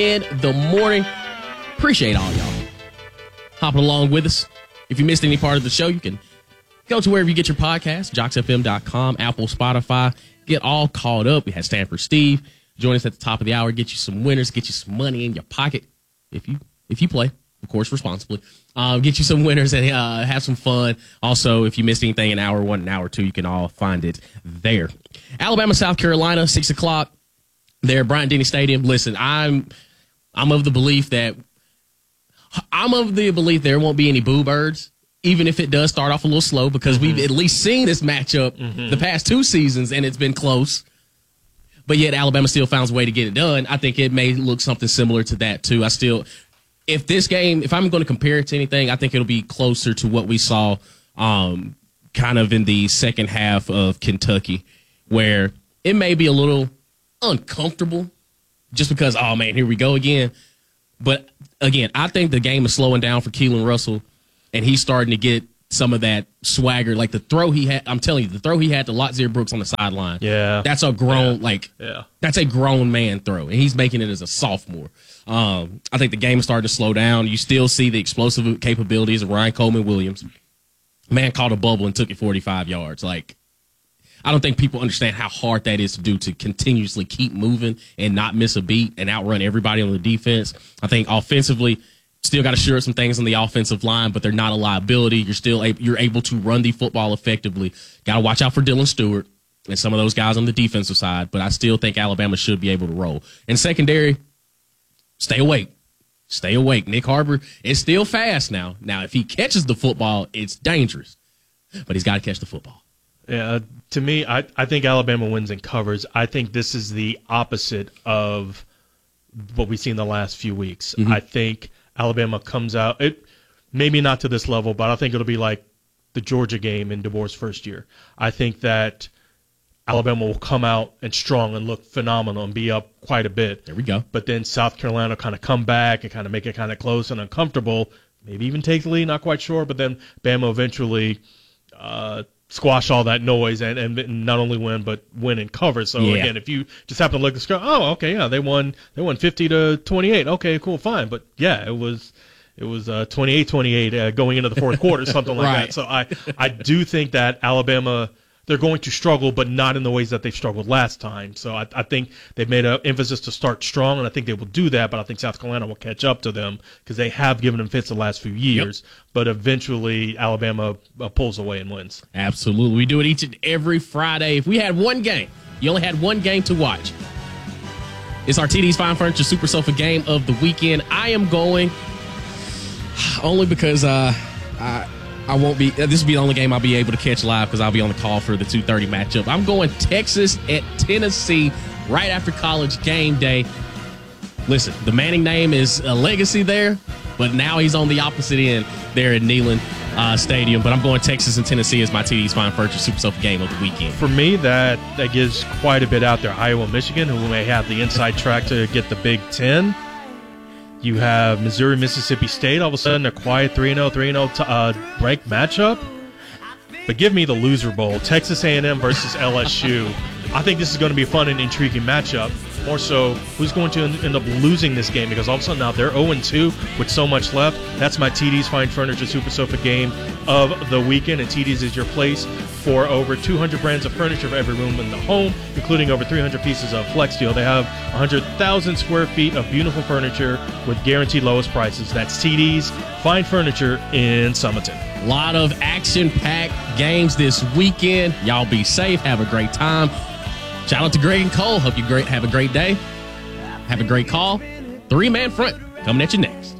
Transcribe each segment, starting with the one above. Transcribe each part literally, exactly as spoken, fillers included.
in the morning. Appreciate all y'all hopping along with us. If you missed any part of the show, you can go to wherever you get your podcast, jocks f m dot com, Apple, Spotify. Get all caught up. We had Stanford Steve join us at the top of the hour, get you some winners, get you some money in your pocket if you if you play, of course, responsibly. Um, get you some winners and uh, have some fun. Also, if you missed anything in hour one and hour two, you can all find it there. Alabama, South Carolina, six o'clock there at Bryant-Denny Stadium. Listen, I'm I'm of the belief that I'm of the belief there won't be any boo birds, even if it does start off a little slow, because mm-hmm. we've at least seen this matchup mm-hmm. the past two seasons, and it's been close. But yet Alabama still finds a way to get it done. I think it may look something similar to that, too. I still, if this game, if I'm going to compare it to anything, I think it'll be closer to what we saw um, kind of in the second half of Kentucky, where it may be a little uncomfortable just because, oh, man, here we go again. But, again, I think the game is slowing down for Keelan Russell, and he's starting to get some of that swagger. Like the throw he had, I'm telling you, the throw he had to Lotzir Brooks on the sideline. Yeah. That's a grown, yeah. like, yeah. that's a grown man throw, and he's making it as a sophomore. Um, I think the game is starting to slow down. You still see the explosive capabilities of Ryan Coleman Williams. Man caught a bubble and took it forty-five yards. Like, I don't think people understand how hard that is to do, to continuously keep moving and not miss a beat and outrun everybody on the defense. I think offensively, still got to shore some things on the offensive line, but they're not a liability. You're still able, you're able to run the football effectively. Got to watch out for Dylan Stewart and some of those guys on the defensive side, but I still think Alabama should be able to roll. And secondary, stay awake. Stay awake. Nick Harbor is still fast now. Now, if he catches the football, it's dangerous, but he's got to catch the football. Yeah, to me, I, I think Alabama wins and covers. I think this is the opposite of what we've seen the last few weeks. Mm-hmm. I think Alabama comes out, it maybe not to this level, but I think it'll be like the Georgia game in DeBoer's first year. I think that Alabama will come out and strong and look phenomenal and be up quite a bit. There we go. But then South Carolina kind of come back and kind of make it kind of close and uncomfortable, maybe even take the lead, not quite sure, but then Bama eventually uh, squash all that noise and, and not only win, but win and cover. So, yeah. again, if you just happen to look at the score, oh, okay, yeah, they won They won fifty to twenty-eight. Okay, cool, fine. But, yeah, it was it was uh, twenty-eight twenty-eight uh, going into the fourth quarter, something like right. that. So I, I do think that Alabama – they're going to struggle, but not in the ways that they've struggled last time. So I, I think they've made an emphasis to start strong, and I think they will do that, but I think South Carolina will catch up to them because they have given them fits the last few years. Yep. But eventually Alabama uh, pulls away and wins. Absolutely. We do it each and every Friday. If we had one game, you only had one game to watch, it's our T D's Fine Furniture Super Sofa game of the weekend. I am going only because uh, I – I won't be. This will be the only game I'll be able to catch live because I'll be on the call for the two thirty matchup. I'm going Texas at Tennessee right after College game day. Listen, the Manning name is a legacy there, but now he's on the opposite end there at Neyland uh, Stadium. But I'm going Texas and Tennessee as my T D's Fine Furniture Super Sofa game of the weekend. For me, that, that gives quite a bit out there. Iowa, Michigan, who may have the inside track to get the Big Ten. You have Missouri, Mississippi State, all of a sudden a quiet three and oh, three and oh uh, ranked matchup. But give me the loser bowl, Texas A and M versus L S U. I think this is going to be a fun and intriguing matchup. More so, who's going to end up losing this game? Because all of a sudden now they're oh and two with so much left. That's my T D's Fine Furniture Super Sofa game of the weekend. And T D's is your place for over two hundred brands of furniture for every room in the home, including over three hundred pieces of Flex Steel. They have one hundred thousand square feet of beautiful furniture with guaranteed lowest prices. That's T D's Fine Furniture in Summerton. A lot of action-packed games this weekend. Y'all be safe. Have a great time. Shout out to Greg and Cole. Hope you great have a great day. Have a great call. Three-man front coming at you next.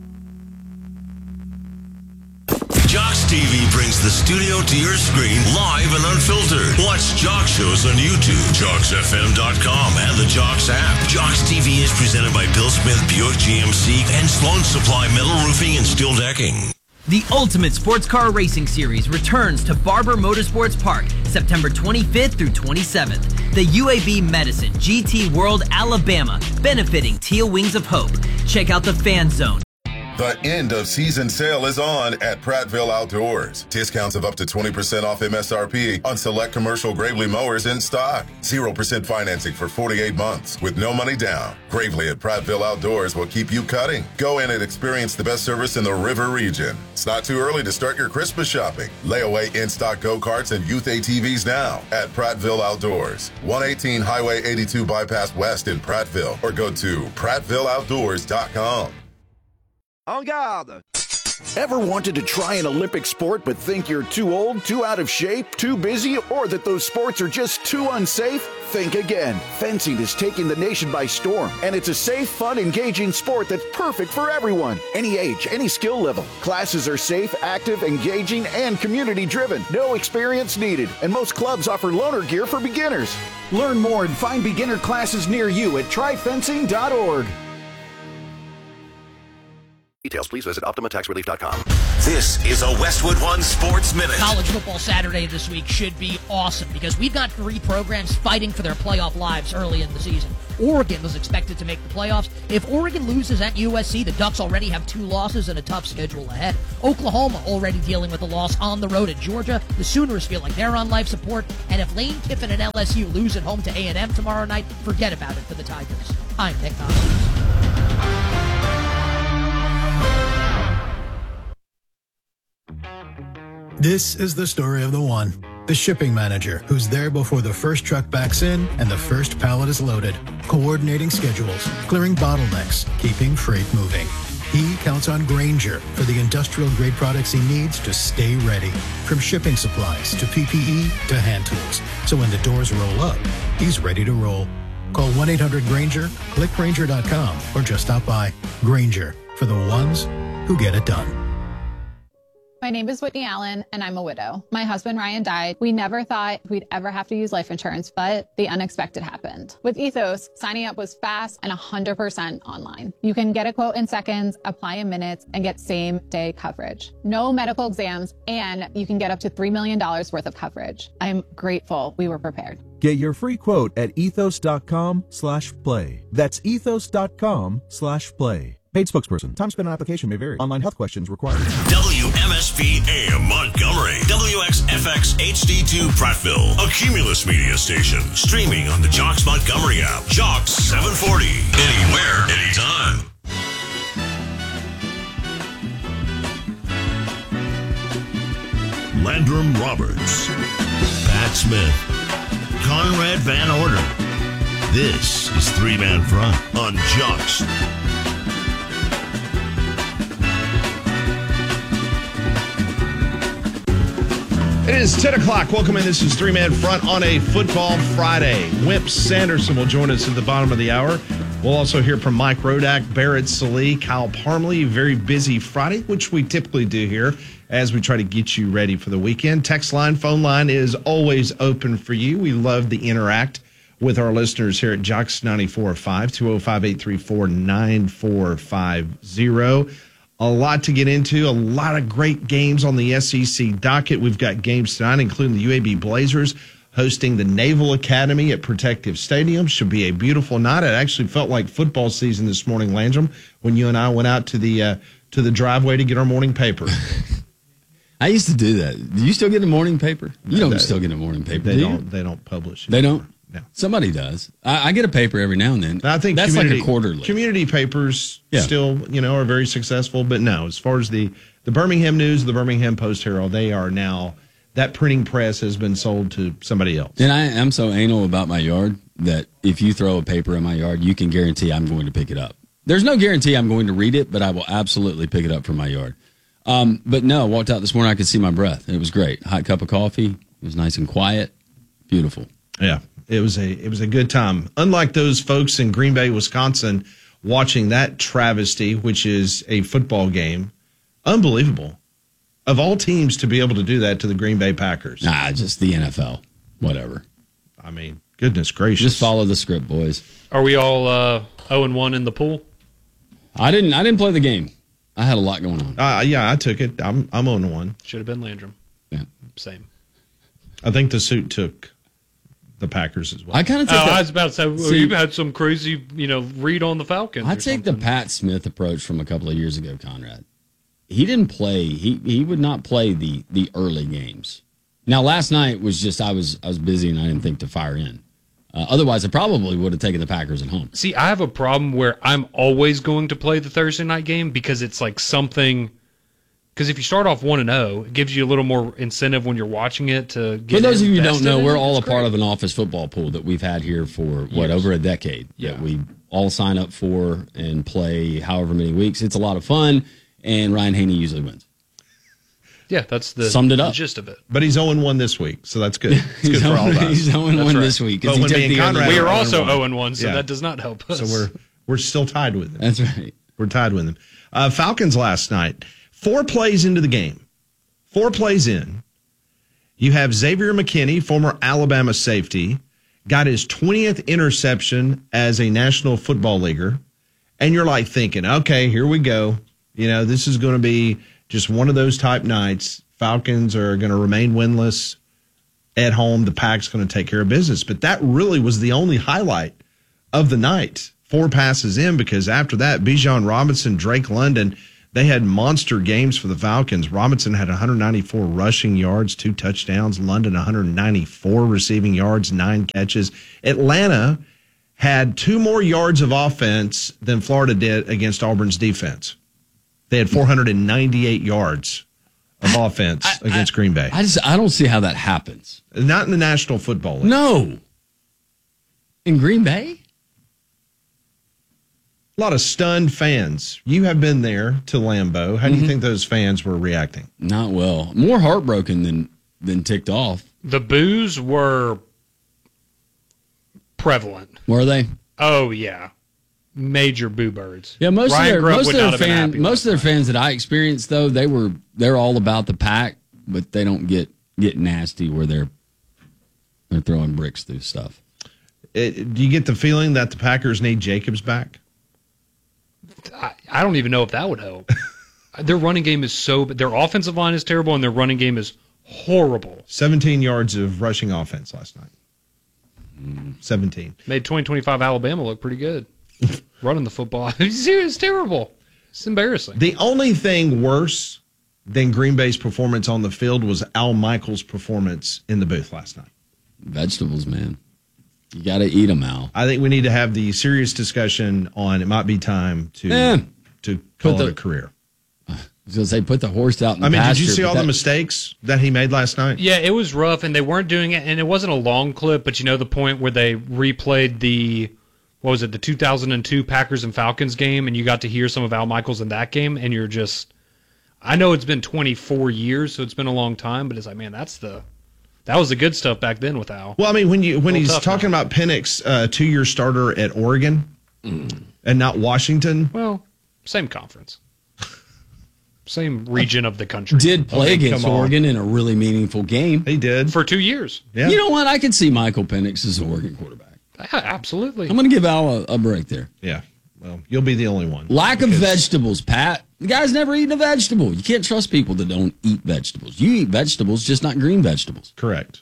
Jocks T V brings the studio to your screen live and unfiltered. Watch Jocks shows on YouTube, jocks f m dot com, and the Jocks app. Jocks T V is presented by Bill Smith Buick G M C and Sloan Supply Metal Roofing and Steel Decking. The Ultimate Sports Car Racing Series returns to Barber Motorsports Park September twenty-fifth through twenty-seventh. The U A B Medicine G T World Alabama, benefiting Teal Wings of Hope. Check out the Fan Zone. The end of season sale is on at Prattville Outdoors. Discounts of up to twenty percent off M S R P on select commercial Gravely mowers in stock. zero percent financing for forty-eight months with no money down. Gravely at Prattville Outdoors will keep you cutting. Go in and experience the best service in the river region. It's not too early to start your Christmas shopping. Layaway in-stock go-karts and youth A T Vs now at Prattville Outdoors. one eighteen Highway eighty-two Bypass West in Prattville, or go to prattville outdoors dot com. En garde! Ever wanted to try an Olympic sport but think you're too old, too out of shape, too busy, or that those sports are just too unsafe? Think again. Fencing is taking the nation by storm, and it's a safe, fun, engaging sport that's perfect for everyone. Any age, any skill level. Classes are safe, active, engaging, and community-driven. No experience needed, and most clubs offer loaner gear for beginners. Learn more and find beginner classes near you at try fencing dot org. Details, please visit optima tax relief dot com. This is a Westwood One Sports Minute. College football Saturday this week should be awesome because we've got three programs fighting for their playoff lives early in the season. Oregon was expected to make the playoffs. If Oregon loses at U S C, the Ducks already have two losses and a tough schedule ahead. Oklahoma already dealing with a loss on the road at Georgia. The Sooners feel like they're on life support. And if Lane Kiffin and L S U lose at home to A and M tomorrow night, forget about it for the Tigers. I'm Nick Hoskins. This is the story of the one. The shipping manager who's there before the first truck backs in and the first pallet is loaded, coordinating schedules, clearing bottlenecks, keeping freight moving. He counts on Grainger for the industrial-grade products he needs to stay ready, from shipping supplies to P P E to hand tools. So when the doors roll up, he's ready to roll. Call one eight hundred Grainger, click Grainger dot com, or just stop by. Grainger, for the ones who get it done. My name is Whitney Allen, and I'm a widow. My husband, Ryan, died. We never thought we'd ever have to use life insurance, but the unexpected happened. With Ethos, signing up was fast and one hundred percent online. You can get a quote in seconds, apply in minutes, and get same-day coverage. No medical exams, and you can get up to three million dollars worth of coverage. I'm grateful we were prepared. Get your free quote at ethos dot com slash play. That's ethos dot com slash play. Paid spokesperson. Time spent on application may vary. Online health questions required. W M S P A M Montgomery. W X F X H D two Prattville. A Cumulus media station. Streaming on the Jocks Montgomery app. Jocks seven forty. Anywhere, anytime. Landrum Roberts. Pat Smith. Conrad Van Order. This is Three Man Front on Jocks. It is ten o'clock. Welcome in. This is Three Man Front on a Football Friday. Wimp Sanderson will join us at the bottom of the hour. We'll also hear from Mike Rodak, Barrett Salee, Kyle Parmley. Very busy Friday, which we typically do here as we try to get you ready for the weekend. Text line, phone line is always open for you. We love to interact with our listeners here at Jocks ninety-four point five, two oh five, eight three four, nine four five oh. A lot to get into, a lot of great games on the S E C docket. We've got games tonight, including the U A B Blazers hosting the Naval Academy at Protective Stadium. Should be a beautiful night. It actually felt like football season this morning, Landrum, when you and I went out to the uh, to the driveway to get our morning paper. I used to do that. Do you still get a morning paper? You don't they, still get a morning paper. They do don't. You? They don't publish it. They don't. No. Somebody does. I, I get a paper every now and then. I think that's like a quarterly. Community papers yeah. still, you know, are very successful. But no, as far as the, the Birmingham News, the Birmingham Post Herald, they are now, that printing press has been sold to somebody else. And I am so anal about my yard that if you throw a paper in my yard, you can guarantee I'm going to pick it up. There's no guarantee I'm going to read it, but I will absolutely pick it up from my yard. Um, but no, I walked out this morning, I could see my breath. It was great. Hot cup of coffee. It was nice and quiet. Beautiful. Yeah. It was a it was a good time. Unlike those folks in Green Bay, Wisconsin, watching that travesty, which is a football game, unbelievable. Of all teams to be able to do that to the Green Bay Packers. Nah, just the N F L. Whatever. I mean, goodness gracious. Just follow the script, boys. Are we all uh, oh and one in the pool? I didn't I didn't play the game. I had a lot going on. Uh, yeah, I took it. I'm I'm on one. Should have been Landrum. Yeah. Same. I think the suit took the Packers as well. I kind of Oh, take that, I was about to say, well, See- you've had some crazy, you know, read on the Falcons. I or take the something. Pat Smith approach from a couple of years ago, Conrad. He didn't play. He he would not play the the early games. Now, last night was just I was I was busy and I didn't think to fire in. Uh, otherwise, I probably would have taken the Packers at home. See, I have a problem where I'm always going to play the Thursday night game because it's like something. Because if you start off one and zero, it gives you a little more incentive when you're watching it to get. For those of you who don't invested know, in we're it. all a It's part great. of an office football pool that we've had here for what Years. over a decade. Yeah. That we all sign up for and play however many weeks. It's a lot of fun, and Ryan Haney usually wins. Yeah, that's the Summed it the up. gist of it. But he's oh and one this week, so that's good. It's He's good for all of us. He's oh and That's one right. this week. 'cause But he when took me and the early Conrad We game. are are also oh and one. zero and one, so Yeah. that does not help us. So we're we're still tied with them. That's right. We're tied with them. Uh, Falcons last night, four plays into the game. Four plays in. You have Xavier McKinney, former Alabama safety, got his twentieth interception as a National Football Leaguer. And you're like thinking, okay, here we go. You know, this is going to be just one of those type nights. Falcons are going to remain winless at home. The Pack's going to take care of business. But that really was the only highlight of the night. Four passes in, because after that, Bijan Robinson, Drake London, they had monster games for the Falcons. Robinson had one hundred ninety-four rushing yards, two touchdowns. London, one hundred ninety-four receiving yards, nine catches. Atlanta had two more yards of offense than Florida did against Auburn's defense. They had four hundred ninety-eight yards of offense I- against Green Bay. I just I don't see how that happens. Not in the National Football League. No. In Green Bay? A lot of stunned fans. You have been there to Lambeau. How do you think those fans were reacting? Not well. More heartbroken than than ticked off. The boos were prevalent. Were they? Oh yeah, major boo birds. Yeah, most Ryan of their Grubb most would of not their have been fan, happy most of their fans that I experienced though, they were they're all about the Pack, but they don't get get nasty where they're they're throwing bricks through stuff. It, do you get the feeling that the Packers need Jacobs back? I, I don't even know if that would help. Their running game is so their offensive line is terrible and their running game is horrible. seventeen yards of rushing offense last night. seventeen. Made twenty twenty-five Alabama look pretty good. Running the football. It's terrible. It's embarrassing. The only thing worse than Green Bay's performance on the field was Al Michaels' performance in the booth last night. Vegetables, man. You got to eat them, Al. I think we need to have the serious discussion on it might be time to Eh. to call Put it the- a career. I was going to say, put the horse out in the I mean, pasture. did you see but all that- the mistakes that he made last night? Yeah, it was rough, and they weren't doing it, and it wasn't a long clip, but you know the point where they replayed the, what was it, the two thousand two Packers and Falcons game, and you got to hear some of Al Michaels in that game, and you're just, I know it's been twenty-four years, so it's been a long time, but it's like, man, that's the, that was the good stuff back then with Al. Well, I mean, when you when Well, he's tough talking about Penix, uh, two-year starter at Oregon and not Washington. Well, same conference. Same region of the country. Did play Okay, against come on. Oregon in a really meaningful game. He did. For two years. Yeah. You know what? I could see Michael Penix as an Oregon quarterback. Yeah, absolutely. I'm going to give Al a, a break there. Yeah. Well, you'll be the only one. Lack of Because- vegetables, Pat. The guy's never eaten a vegetable. You can't trust people that don't eat vegetables. You eat vegetables, just not green vegetables. Correct.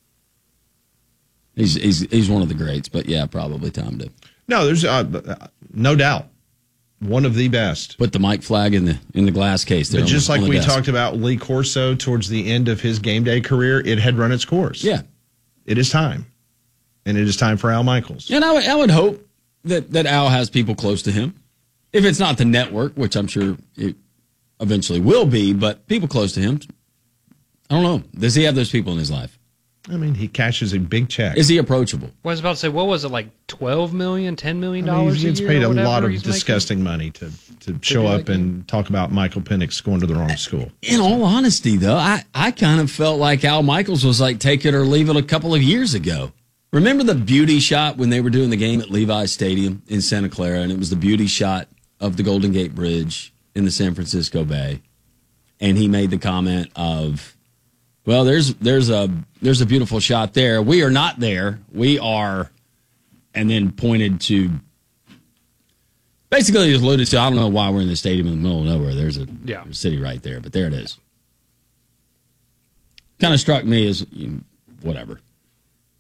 He's he's he's one of the greats, but yeah, probably time to No, there's uh, no doubt one of the best. put the mic flag in the in the glass case there. But on just the- like on the we desk. talked about Lee Corso towards the end of his game day career, it had run its course. Yeah. It is time. And it is time for Al Michaels. And I would, I would hope that, that Al has people close to him. If it's not the network, which I'm sure it eventually will be, but people close to him. I don't know. Does he have those people in his life? I mean, he cashes a big check. Is he approachable? I was about to say, what was it, like twelve million dollars, ten million I mean, dollars he a gets year paid or a whatever lot of he's making? disgusting money to, to show do up that and talk about Michael Penix going to the wrong school. In all honesty, though, I, I kind of felt like Al Michaels was like take it or leave it a couple of years ago. Remember the beauty shot when they were doing the game at Levi's Stadium in Santa Clara, and it was the beauty shot of the Golden Gate Bridge in the San Francisco Bay, and he made the comment of, well, there's there's a there's a beautiful shot there. We are not there. We are, and then pointed to. Basically, he was alluded to. I don't know why we're in the stadium in the middle of nowhere. There's a, Yeah. there's a city right there, but there it is. Kind of struck me as you know, whatever.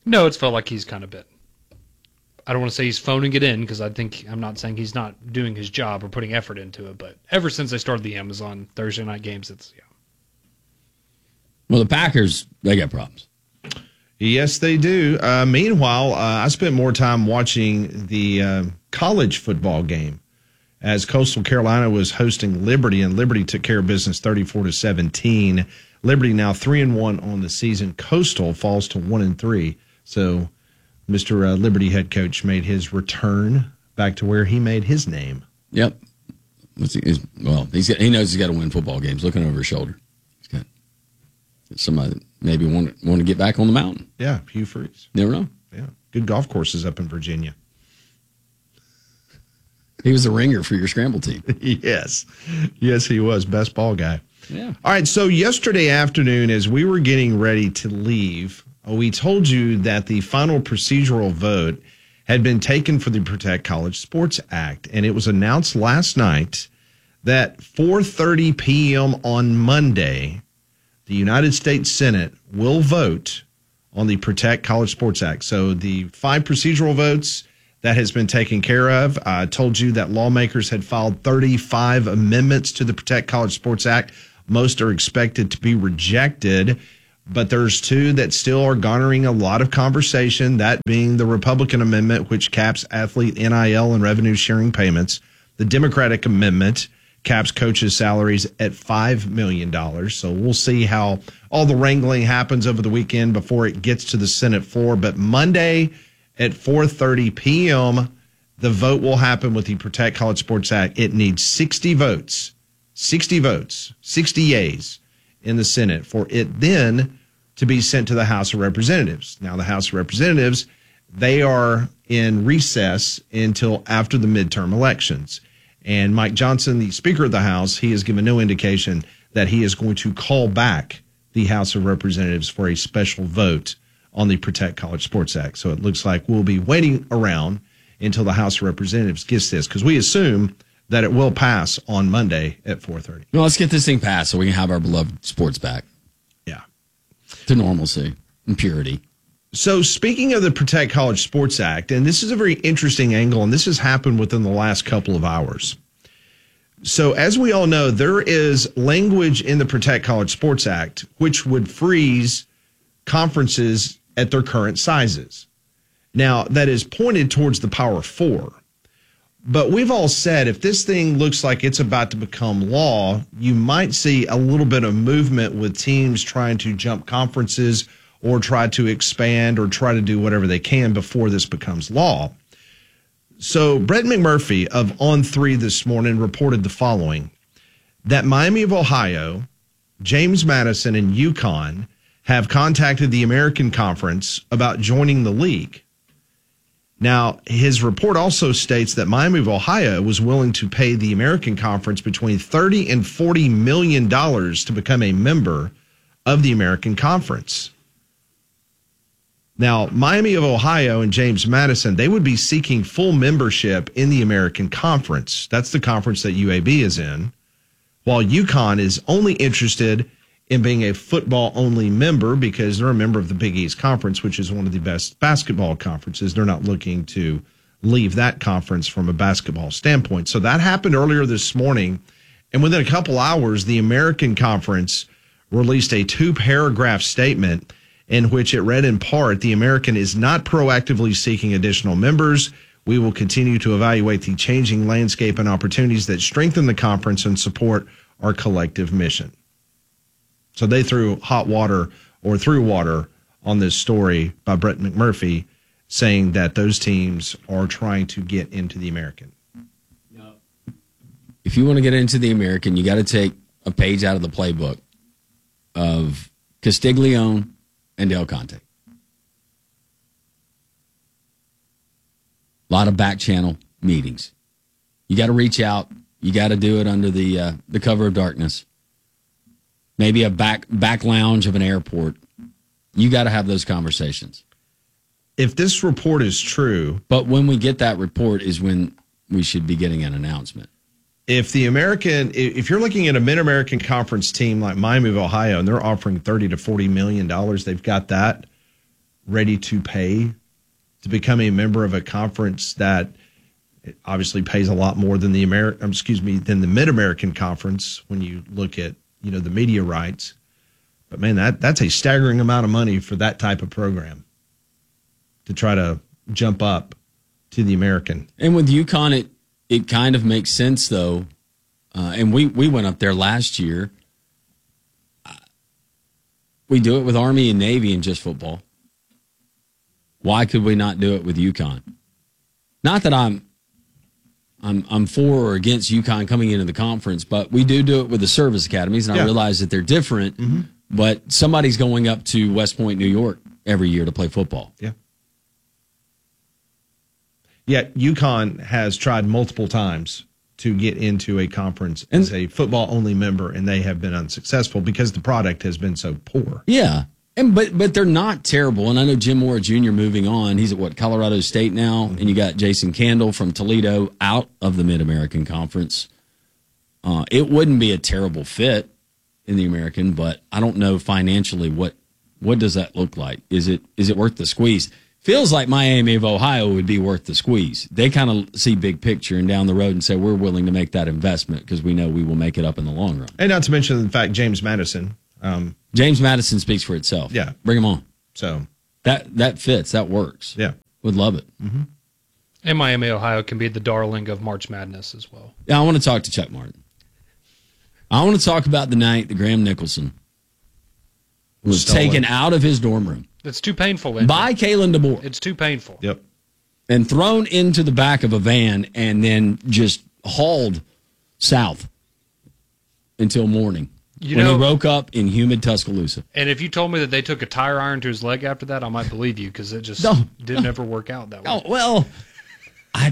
No, it's felt like he's kind of been. I don't want to say he's phoning it in because I think I'm not saying he's not doing his job or putting effort into it. But ever since they started the Amazon Thursday night games, it's yeah. Well, the Packers, they got problems. Yes, they do. Uh, meanwhile, uh, I spent more time watching the uh, college football game as Coastal Carolina was hosting Liberty, and Liberty took care of business thirty-four to seventeen. Liberty now three and one on the season. Coastal falls to one and three. So Mister Uh, Liberty head coach made his return back to where he made his name. Yep. What's he, he's, well, he's got, he knows he's got to win football games. Looking over his shoulder, he's got somebody that maybe want want to get back on the mountain. Yeah, Hugh Freeze. Never know. Yeah, good golf courses up in Virginia. He was the ringer for your scramble team. Yes, yes, he was best ball guy. Yeah. All right. So yesterday afternoon, as we were getting ready to leave, we told you that the final procedural vote had been taken for the Protect College Sports Act, and it was announced last night that four thirty p.m. on Monday, the United States Senate will vote on the Protect College Sports Act. So the five procedural votes that has been taken care of. I told you that lawmakers had filed thirty-five amendments to the Protect College Sports Act. Most are expected to be rejected, but there's two that still are garnering a lot of conversation, that being the Republican amendment, which caps athlete N I L and revenue sharing payments. The Democratic amendment caps coaches' salaries at five million dollars. So we'll see how all the wrangling happens over the weekend before it gets to the Senate floor. But Monday at four thirty p.m., the vote will happen with the Protect College Sports Act. It needs sixty votes, sixty votes, sixty yeas in the Senate for it then to be sent to the House of Representatives. Now, the House of Representatives, they are in recess until after the midterm elections. And Mike Johnson, the Speaker of the House, he has given no indication that he is going to call back the House of Representatives for a special vote on the Protect College Sports Act. So it looks like we'll be waiting around until the House of Representatives gets this, because we assume that it will pass on Monday at four thirty. Well, let's get this thing passed so we can have our beloved sports back. Yeah. To normalcy and purity. So speaking of the Protect College Sports Act, and this is a very interesting angle, and this has happened within the last couple of hours. So as we all know, there is language in the Protect College Sports Act which would freeze conferences at their current sizes. Now, that is pointed towards the Power Four. But we've all said if this thing looks like it's about to become law, you might see a little bit of movement with teams trying to jump conferences or try to expand or try to do whatever they can before this becomes law. So Brett McMurphy of On three this morning reported the following, that Miami of Ohio, James Madison, and UConn have contacted the American Conference about joining the league. Now, his report also states that Miami of Ohio was willing to pay the American Conference between thirty and forty million dollars to become a member of the American Conference. Now, Miami of Ohio and James Madison, they would be seeking full membership in the American Conference. That's the conference that U A B is in, while UConn is only interested in being a football-only member because they're a member of the Big East Conference, which is one of the best basketball conferences. They're not looking to leave that conference from a basketball standpoint. So that happened earlier this morning, and within a couple hours, the American Conference released a two-paragraph statement in which it read in part, the American is not proactively seeking additional members. We will continue to evaluate the changing landscape and opportunities that strengthen the conference and support our collective mission. So they threw hot water or threw water on this story by Brett McMurphy saying that those teams are trying to get into the American. If you want to get into the American, you got to take a page out of the playbook of Castiglione and Del Conte. A lot of back channel meetings. You got to reach out. You got to do it under the uh, the cover of darkness. Maybe a back back lounge of an airport. You got to have those conversations. If this report is true. But when we get that report is when we should be getting an announcement. If the American, if you're looking at a Mid-American Conference team like Miami of Ohio and they're offering thirty to forty million dollars, they've got that. ready to pay to become a member of a conference that obviously pays a lot more than the Ameri- excuse me, than the Mid-American Conference when you look at, you know, the media rights. But man, that that's a staggering amount of money for that type of program to try to jump up to the American. And with UConn, it it kind of makes sense though. Uh, and we we went up there last year. We do it with Army and Navy in just football. Why could we not do it with UConn? Not that I'm I'm I'm for or against UConn coming into the conference, but we do do it with the service academies, and yeah. I realize that they're different. Mm-hmm. But somebody's going up to West Point, New York, every year to play football. Yeah. Yet UConn has tried multiple times to get into a conference and, as a football-only member, and they have been unsuccessful because the product has been so poor. Yeah, and but but they're not terrible. And I know Jim Mora Junior moving on. He's at, what, Colorado State now? Mm-hmm. And you got Jason Candle from Toledo out of the Mid-American Conference. Uh, it wouldn't be a terrible fit in the American, but I don't know financially what what does that look like. Is it is it worth the squeeze? Feels like Miami of Ohio would be worth the squeeze. They kind of see big picture and down the road and say, we're willing to make that investment because we know we will make it up in the long run. And not to mention the fact James Madison. Um, James Madison speaks for itself. Yeah. Bring him on. So that that fits. That works. Yeah. Would love it. Mm-hmm. And Miami, Ohio can be the darling of March Madness as well. Yeah, I want to talk to Chuck Martin. I want to talk about the night that Graham Nicholson was Stolen. taken out of his dorm room. It's too painful. Andrew. By Kalen DeBoer. It's too painful. Yep. And thrown into the back of a van and then just hauled south until morning. You when know, he woke up in humid Tuscaloosa. And if you told me that they took a tire iron to his leg after that, I might believe you because it just no, didn't no. ever work out that way. Oh, well, I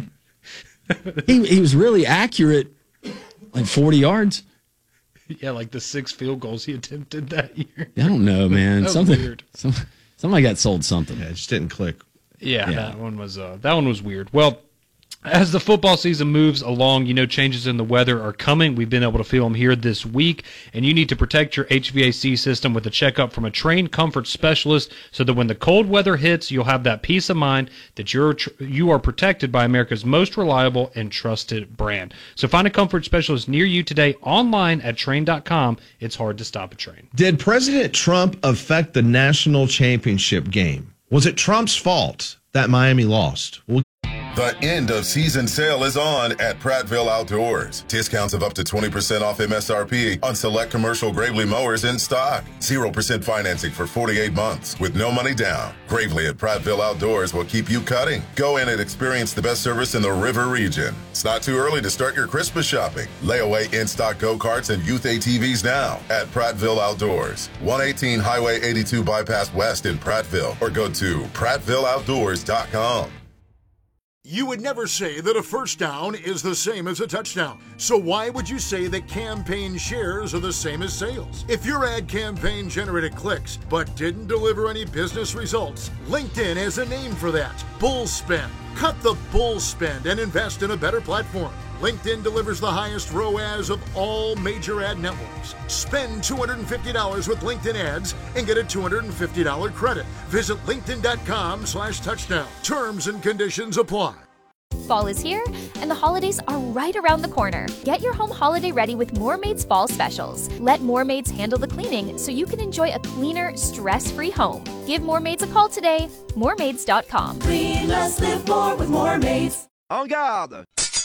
he, he was really accurate, like forty yards. Yeah, like the six field goals he attempted that year. I don't know, man. That was something weird. Some, somebody got sold something. Yeah, it just didn't click. Yeah, yeah. that one was uh, that one was weird. Well, as the football season moves along, you know changes in the weather are coming. We've been able to feel them here this week, and you need to protect your H V A C system with a checkup from a trained comfort specialist so that when the cold weather hits, you'll have that peace of mind that you're tr- you are protected by America's most reliable and trusted brand. So find a comfort specialist near you today online at train dot com. It's hard to stop a train. Did President Trump affect the national championship game? Was it Trump's fault that Miami lost? We'll The end of season sale is on at Prattville Outdoors. Discounts of up to twenty percent off M S R P on select commercial Gravely mowers in stock. zero percent financing for forty-eight months with no money down. Gravely at Prattville Outdoors will keep you cutting. Go in and experience the best service in the river region. It's not too early to start your Christmas shopping. Layaway in-stock go-karts and youth A T Vs now at Prattville Outdoors. one eighteen Highway eighty-two Bypass West in Prattville or go to prattville outdoors dot com. You would never say that a first down is the same as a touchdown. So why would you say that campaign shares are the same as sales? If your ad campaign generated clicks but didn't deliver any business results, LinkedIn has a name for that. Bull spend. Cut the bull spend and invest in a better platform. LinkedIn delivers the highest R O A S of all major ad networks. Spend two hundred fifty dollars with LinkedIn ads and get a two hundred fifty dollars credit. Visit linkedin.com slash touchdown. Terms and conditions apply. Fall is here, and the holidays are right around the corner. Get your home holiday ready with Moormaid's Fall Specials. Let Moormaids handle the cleaning so you can enjoy a cleaner, stress-free home. Give Moormaids a call today. Moormaids dot com. Clean less, live more with Moormaids. En garde!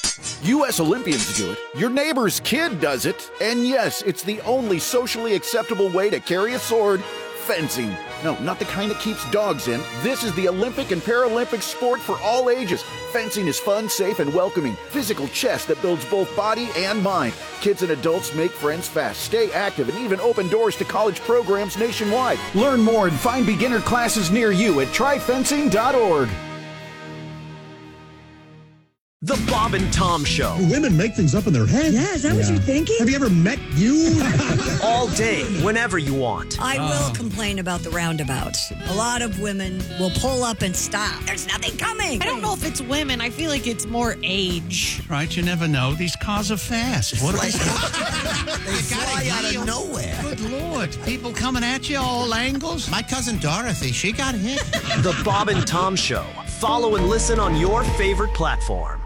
U S Olympians do it. Your neighbor's kid does it. And yes, it's the only socially acceptable way to carry a sword. Fencing. No, not the kind that keeps dogs in. This is the Olympic and Paralympic sport for all ages. Fencing is fun, safe, and welcoming. Physical chess that builds both body and mind. Kids and adults make friends fast, stay active, and even open doors to college programs nationwide. Learn more and find beginner classes near you at try fencing dot org. The Bob Bob and Tom Show. Women make things up in their head. Yeah, is that what you're thinking? Have you ever met you? All day, whenever you want. I will complain about the roundabouts. A lot of women will pull up and stop. There's nothing coming. I don't know if it's women. I feel like it's more age. Right, you never know. These cars are fast. What Like- they fly out of nowhere. Good Lord. People coming at you all angles. My cousin Dorothy, she got hit. The Bob and Tom Show. Follow and listen on your favorite platform.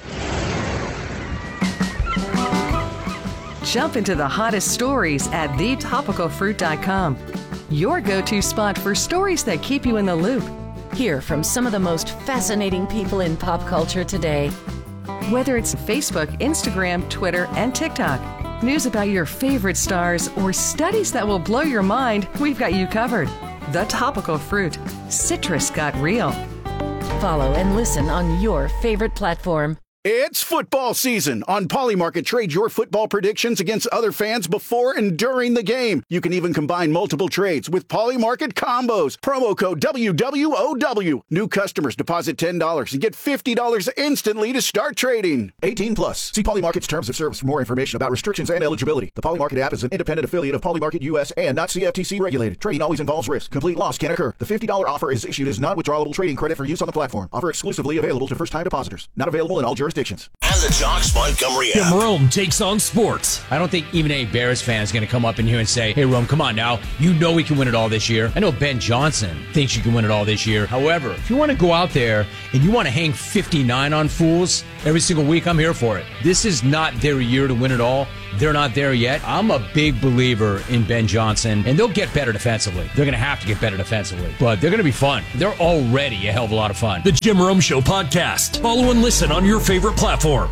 Jump into the hottest stories at the topical fruit dot com. Your go-to spot for stories that keep you in the loop. Hear from some of the most fascinating people in pop culture today. Whether it's Facebook, Instagram, Twitter, and TikTok, news about your favorite stars, or studies that will blow your mind, we've got you covered. The Topical Fruit. Citrus got real. Follow and listen on your favorite platform. It's football season. On Polymarket, trade your football predictions against other fans before and during the game. You can even combine multiple trades with Polymarket combos. Promo code W W O W. New customers deposit ten dollars and get fifty dollars instantly to start trading. eighteen plus. See Polymarket's terms of service for more information about restrictions and eligibility. The Polymarket app is an independent affiliate of Polymarket U S and not C F T C regulated. Trading always involves risk. Complete loss can occur. The fifty dollars offer is issued as non-withdrawable trading credit for use on the platform. Offer exclusively available to first-time depositors. Not available in all jurisdictions. And the Jocks Montgomery app. Jim Rome takes on sports. I don't think even a Bears fan is going to come up in here and say, hey, Rome, come on now. You know we can win it all this year. I know Ben Johnson thinks you can win it all this year. However, if you want to go out there and you want to hang fifty-nine on fools every single week, I'm here for it. This is not their year to win it all. They're not there yet. I'm a big believer in Ben Johnson, and they'll get better defensively. They're going to have to get better defensively, but they're going to be fun. They're already a hell of a lot of fun. The Jim Rome Show podcast. Follow and listen on your favorite platform.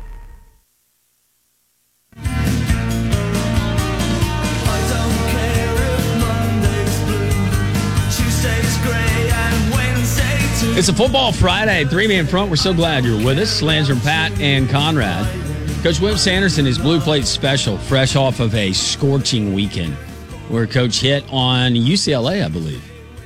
It's a football Friday, three-man front. We're so glad you're with us. Landrum, Pat, and Conrad. Coach Wimp Sanderson is Blue Plate special, fresh off of a scorching weekend where Coach hit on U C L A, I believe,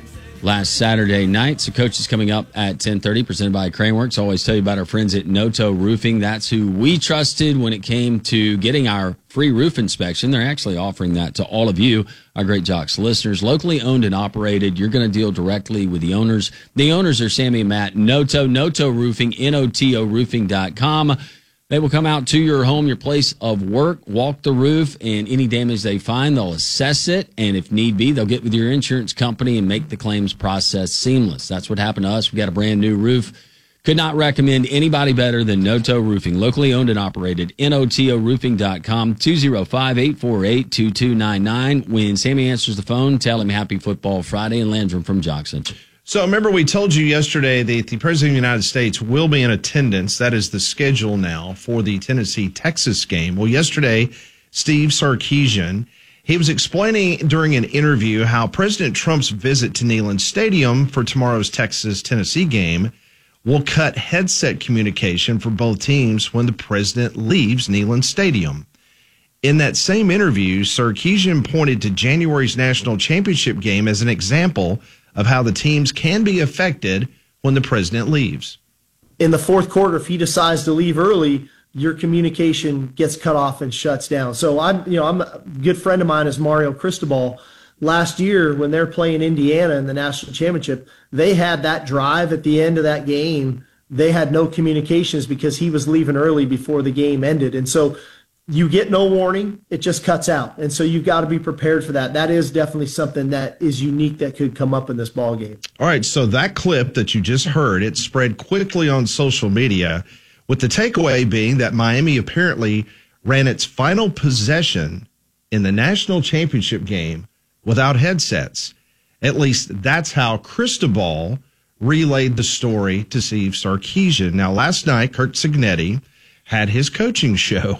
last Saturday night. So Coach is coming up at ten thirty, presented by Craneworks. Always tell you about our friends at Noto Roofing. That's who we trusted when it came to getting our free roof inspection. They're actually offering that to all of you, our great Jocks listeners. Locally owned and operated. You're going to deal directly with the owners. The owners are Sammy and Matt Noto, Noto Roofing, N O T O roofing dot com. They will come out to your home, your place of work, walk the roof, and any damage they find, they'll assess it. And if need be, they'll get with your insurance company and make the claims process seamless. That's what happened to us. We got a brand new roof. Could not recommend anybody better than Noto Roofing, locally owned and operated. N O T O roofing dot com, two oh five, eight four eight, two two nine nine. When Sammy answers the phone, tell him Happy Football Friday, and Landrum from Jackson. So remember, we told you yesterday that the President of the United States will be in attendance. That is the schedule now for the Tennessee-Texas game. Well, yesterday, Steve Sarkisian, he was explaining during an interview how President Trump's visit to Neyland Stadium for tomorrow's Texas-Tennessee game will cut headset communication for both teams when the president leaves Neyland Stadium. In that same interview, Sarkisian pointed to January's national championship game as an example of how the teams can be affected when the president leaves. In the fourth quarter, if he decides to leave early, your communication gets cut off and shuts down. So I'm, you know, I'm a good friend of mine is Mario Cristobal. Last year, when they're playing Indiana in the national championship, they had that drive at the end of that game. They had no communications because he was leaving early before the game ended. And so you get no warning, it just cuts out. And so you've got to be prepared for that. That is definitely something that is unique that could come up in this ball game. All right, so that clip that you just heard, it spread quickly on social media, with the takeaway being that Miami apparently ran its final possession in the national championship game without headsets. At least that's how Cristobal relayed the story to Steve Sarkisian. Now, last night, Kurt Cignetti had his coaching show.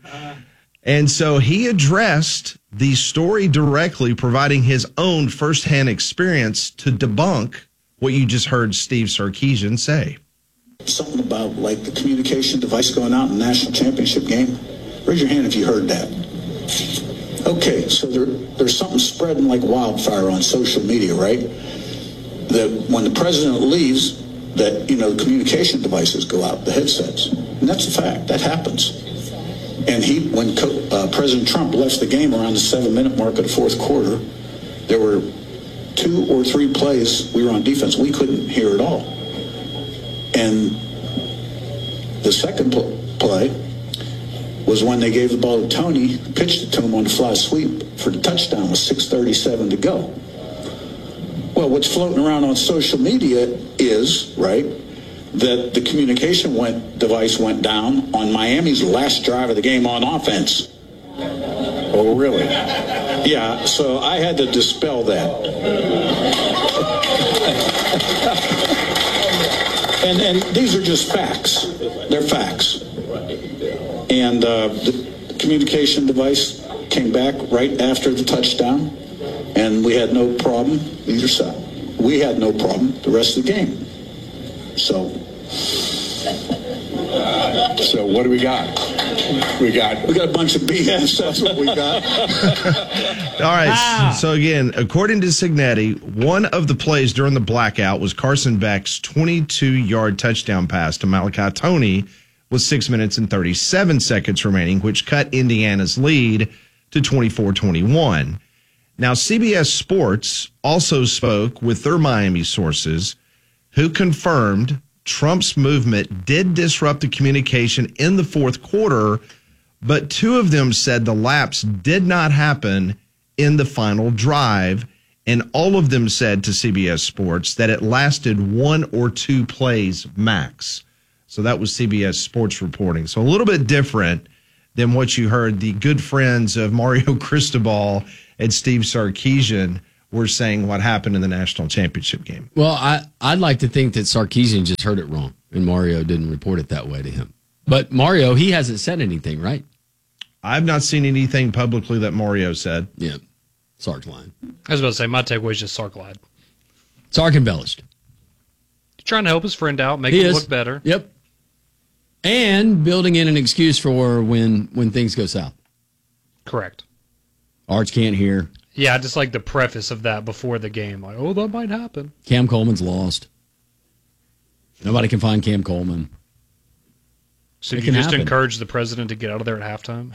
And so he addressed the story directly, providing his own firsthand experience to debunk what you just heard Steve Sarkisian say. Something about like the communication device going out in the national championship game. Raise your hand if you heard that. Okay, so there, there's something spreading like wildfire on social media, right? That when the president leaves, that, you know, the communication devices go out, the headsets. And that's a fact. That happens. And he, when uh, President Trump left the game around the seven-minute mark of the fourth quarter, there were two or three plays we were on defense. We couldn't hear at all. And the second pl- play was when they gave the ball to Tony, pitched it to him on the fly sweep for the touchdown with six thirty-seven to go. Well, what's floating around on social media is, right, that the communication went, device went down on Miami's last drive of the game on offense. Oh, really? Yeah, so I had to dispel that. and, and these are just facts. They're facts. And uh, the communication device came back right after the touchdown, and we had no problem either side. We had no problem the rest of the game. So, so what do we got? We got we got a bunch of B S. That's what we got. All right. Ah. So again, according to Cignetti, one of the plays during the blackout was Carson Beck's twenty-two-yard touchdown pass to Malachi Toney with six minutes and thirty-seven seconds remaining, which cut Indiana's lead to twenty-four twenty-one. Now, C B S Sports also spoke with their Miami sources, who confirmed Trump's movement did disrupt the communication in the fourth quarter, but two of them said the lapse did not happen in the final drive, and all of them said to C B S Sports that it lasted one or two plays max. So that was C B S Sports reporting. So a little bit different than what you heard the good friends of Mario Cristobal and Steve Sarkisian were saying what happened in the national championship game. Well, I, I'd like to think that Sarkisian just heard it wrong, and Mario didn't report it that way to him. But Mario, he hasn't said anything, right? I've not seen anything publicly that Mario said. Yeah, Sark's lying. I was about to say, my takeaway is just Sark lied. Sark embellished. He's trying to help his friend out, make he him is. look better. Yep. And building in an excuse for when, when things go south. Correct. Arch can't hear. Yeah, I just like the preface of that before the game. Like, oh, that might happen. Cam Coleman's lost. Nobody can find Cam Coleman. So it you just happen. encourage the president to get out of there at halftime?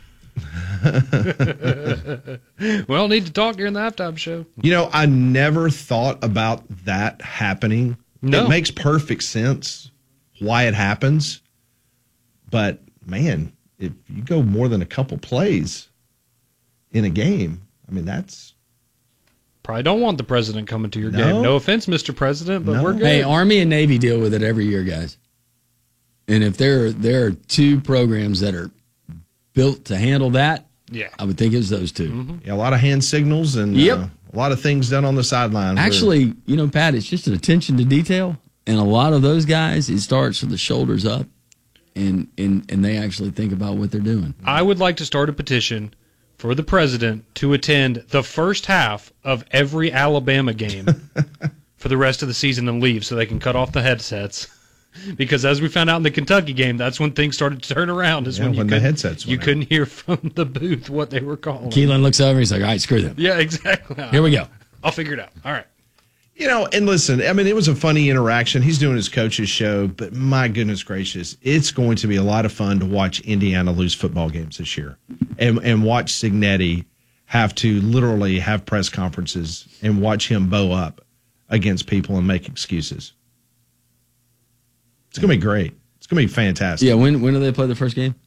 Well, need to talk during the halftime show. You know, I never thought about that happening. No. It makes perfect sense why it happens. But, man, if you go more than a couple plays in a game, I mean, that's... Probably don't want the president coming to your No. game. No offense, Mister President, but No. we're good. Hey, Army and Navy deal with it every year, guys. And if there, there are two programs that are built to handle that, yeah, I would think it's those two. Mm-hmm. Yeah, a lot of hand signals and Yep. uh, a lot of things done on the sideline. Actually, you know, Pat, it's just an attention to detail. And a lot of those guys, it starts from the shoulders up, and, and, and they actually think about what they're doing. I would like to start a petition for the president to attend the first half of every Alabama game for the rest of the season and leave so they can cut off the headsets. Because as we found out in the Kentucky game, that's when things started to turn around. Is Yeah, when you when the couldn't- headsets you went out. couldn't hear from the booth what they were calling. Keelan looks over and he's like, all right, screw them. Yeah, exactly. Here we go. I'll figure it out. All right. You know, and listen, I mean, it was a funny interaction. He's doing his coach's show, but my goodness gracious, it's going to be a lot of fun to watch Indiana lose football games this year and, and watch Cignetti have to literally have press conferences and watch him bow up against people and make excuses. It's going to be great. It's going to be fantastic. Yeah, when when do they play the first game?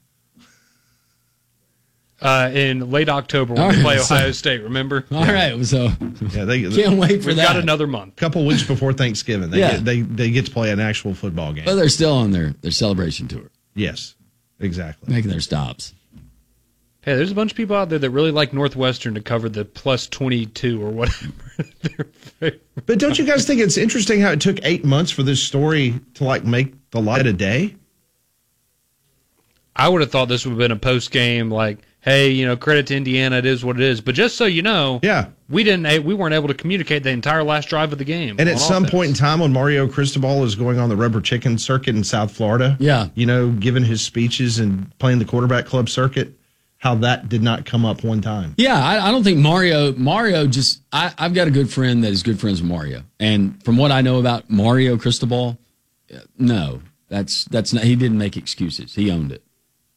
Uh, in late October when All we right, play so- Ohio State, remember? All right, so Yeah, they can't wait for We've that. got another month. A couple weeks before Thanksgiving, they, Yeah. get, they they get to play an actual football game. But they're still on their, their celebration tour, Yes, exactly. making their stops. Hey, there's a bunch of people out there that really like Northwestern to cover the plus twenty-two or whatever. their favorite. But don't you guys think it's interesting how it took eight months for this story to like make the light of day? I would have thought this would have been a post game, like, hey, you know, credit to Indiana, it is what it is. But just so you know, Yeah. we didn't, we weren't able to communicate the entire last drive of the game. And at on some offense. point in time when Mario Cristobal is going on the rubber chicken circuit in South Florida, Yeah. you know, giving his speeches and playing the quarterback club circuit, how that did not come up one time. Yeah, I, I don't think Mario, Mario just, I, I've got a good friend that is good friends with Mario. And from what I know about Mario Cristobal, uh, no, That's that's not. He didn't make excuses. He owned it.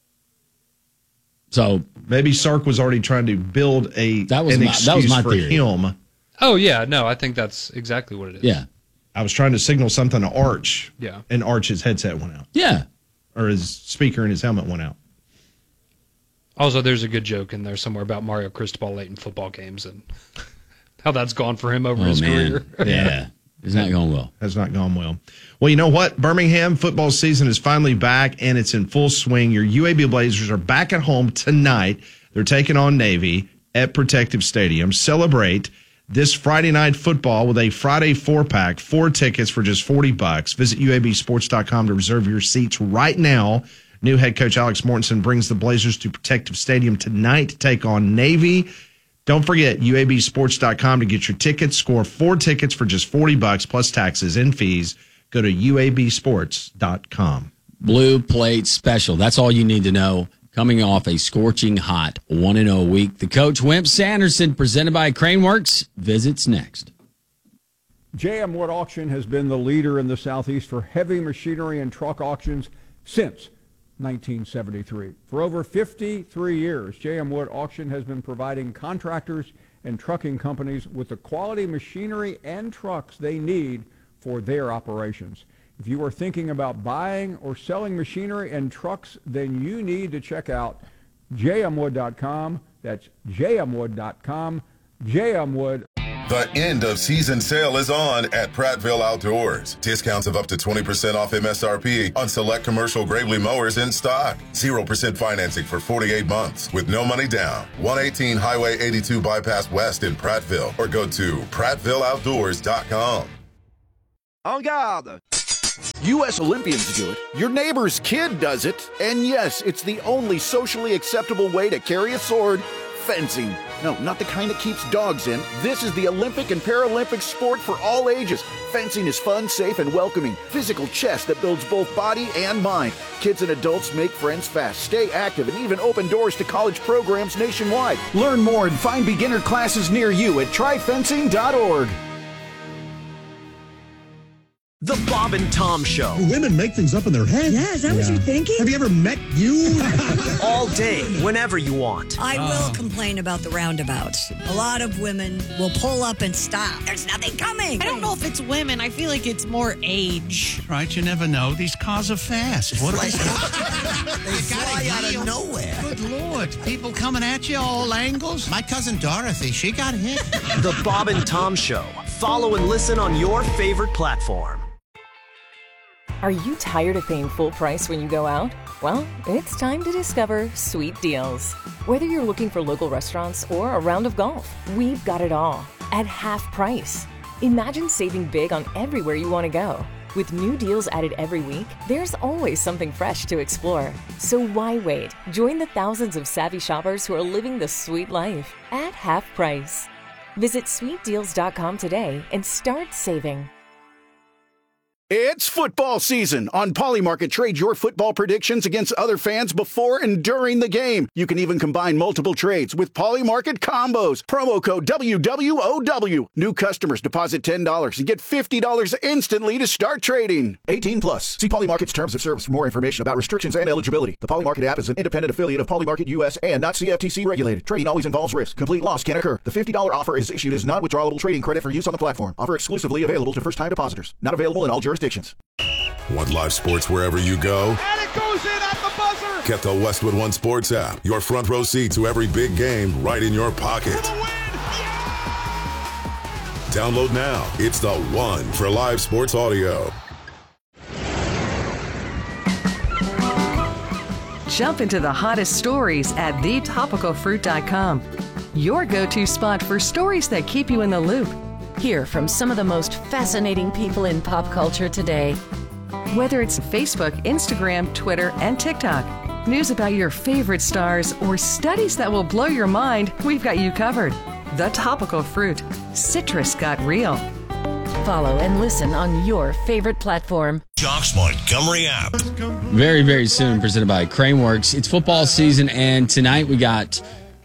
So maybe Sark was already trying to build a that was an my, excuse that was my for theory. him. Oh yeah, no, I think that's exactly what it is. Yeah, I was trying to signal something to Arch. Yeah, and Arch's headset went out. Yeah, or his speaker in his helmet went out. Also, there's a good joke in there somewhere about Mario Cristobal late in football games and how that's gone for him over oh, his man. career. Yeah, it's not going well. Has not gone well. Well, you know what? Birmingham football season is finally back, and it's in full swing. Your U A B Blazers are back at home tonight. They're taking on Navy at Protective Stadium. Celebrate this Friday night football with a Friday four-pack, four tickets for just forty bucks. Visit U A B sports dot com to reserve your seats right now. New head coach Alex Mortensen brings the Blazers to Protective Stadium tonight to take on Navy. Don't forget U A B sports dot com to get your tickets. Score four tickets for just forty bucks plus taxes and fees. Go to U A B sports dot com. Blue Plate Special. That's all you need to know. Coming off a scorching hot one and oh week, the coach Wimp Sanderson, presented by Craneworks, visits next. J M Wood Auction has been the leader in the Southeast for heavy machinery and truck auctions since nineteen seventy-three. For over fifty-three years, J M Wood Auction has been providing contractors and trucking companies with the quality machinery and trucks they need for their operations. If you are thinking about buying or selling machinery and trucks, then you need to check out j m wood dot com. That's j m wood dot com. J M Wood. The end of season sale is on at Prattville Outdoors. Discounts of up to twenty percent off M S R P on select commercial Gravely mowers in stock. zero percent financing for forty-eight months with no money down. one eighteen Highway eighty-two Bypass West in Prattville, or go to prattville outdoors dot com. En garde! U S Olympians do it. Your neighbor's kid does it. And yes, it's the only socially acceptable way to carry a sword. Fencing. No, not the kind that keeps dogs in. This is the Olympic and Paralympic sport for all ages. Fencing is fun, safe, and welcoming. Physical chess that builds both body and mind. Kids and adults make friends fast, stay active, and even open doors to college programs nationwide. Learn more and find beginner classes near you at try fencing dot org. The Bob and Tom Show. Women make things up in their head. Yeah, is that what you're thinking? Have you ever met you? All day, whenever you want. I will complain about the roundabout. A lot of women will pull up and stop. There's nothing coming. I don't know if it's women. I feel like it's more age. Right, you never know. These cars are fast. What They fly out of nowhere. Good Lord. People coming at you all angles. My cousin Dorothy, she got hit. The Bob and Tom Show. Follow and listen on your favorite platform. Are you tired of paying full price when you go out? Well, it's time to discover Sweet Deals. Whether you're looking for local restaurants or a round of golf, we've got it all at half price. Imagine saving big on everywhere you want to go. With new deals added every week, there's always something fresh to explore. So why wait? Join the thousands of savvy shoppers who are living the sweet life at half price. Visit sweet deals dot com today and start saving. It's football season. On Polymarket, trade your football predictions against other fans before and during the game. You can even combine multiple trades with Polymarket combos. Promo code W W O W. New customers deposit ten dollars and get fifty dollars instantly to start trading. eighteen plus. See Polymarket's terms of service for more information about restrictions and eligibility. The Polymarket app is an independent affiliate of Polymarket U S and not C F T C regulated. Trading always involves risk. Complete loss can occur. The fifty dollars offer is issued as non-withdrawable trading credit for use on the platform. Offer exclusively available to first-time depositors. Not available in all jurisdictions. Want live sports wherever you go? And it goes in at the buzzer! Get the Westwood One Sports app. Your front row seat to every big game right in your pocket. Download now. It's the one for live sports audio. Jump into the hottest stories at the topical fruit dot com. Your go-to spot for stories that keep you in the loop. Hear from some of the most fascinating people in pop culture today. Whether it's Facebook, Instagram, Twitter, and TikTok, news about your favorite stars, or studies that will blow your mind, we've got you covered. The Topical Fruit. Citrus got real. Follow and listen on your favorite platform. Jock's Montgomery app. Very, very soon, presented by Craneworks. It's football season, and tonight we got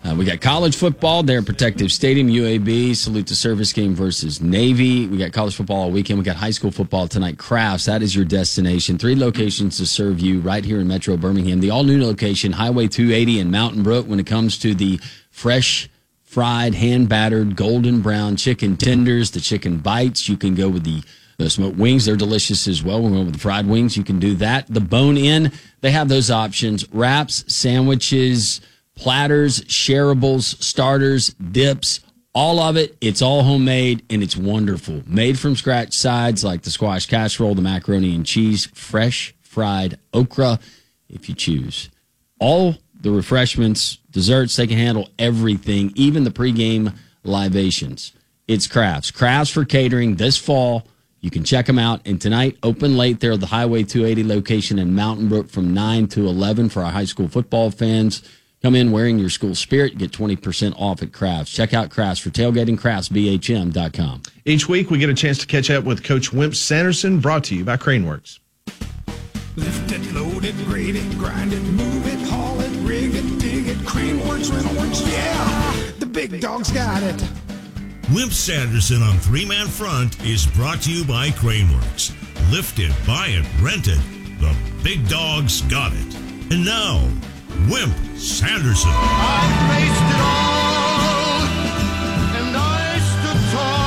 Uh, we got college football there at Protective Stadium, U A B. Salute the service game versus Navy. We got college football all weekend. We got high school football tonight. Crafts, that is your destination. Three locations to serve you right here in Metro Birmingham. The all-new location, Highway two eighty in Mountain Brook. When it comes to the fresh, fried, hand-battered, golden brown chicken tenders, the chicken bites, you can go with the The smoked wings, they're delicious as well. We're going with the fried wings. You can do that. The bone-in, they have those options. Wraps, sandwiches, platters, shareables, starters, dips, all of it. It's all homemade, and it's wonderful. Made from scratch sides like the squash casserole, the macaroni and cheese, fresh fried okra, if you choose. All the refreshments, desserts, they can handle everything, even the pregame libations. It's Crafts. Crafts for catering this fall. You can check them out. And tonight, open late there at the Highway two eighty location in Mountain Brook from nine to eleven for our high school football fans. Come in wearing your school spirit. Get twenty percent off at Crafts. Check out Crafts for tailgating, crafts b h m dot com. Each week, we get a chance to catch up with Coach Wimp Sanderson, brought to you by Craneworks. Lift it, load it, grade it, grind it, move it, haul it, rig it, dig it, Craneworks, Rentalworks, yeah! The big dog's got it. Wimp Sanderson on Three Man Front is brought to you by Craneworks. Lift it, buy it, rent it. The big dog's got it. And now, Wimp Sanderson. I faced it all, and I stood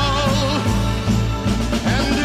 tall, and